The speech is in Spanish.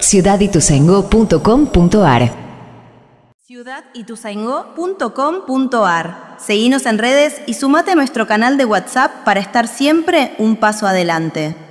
ciudadituzaingó.com.ar. ciudadituzaingó.com.ar. Seguinos en redes y sumate a nuestro canal de WhatsApp para estar siempre un paso adelante.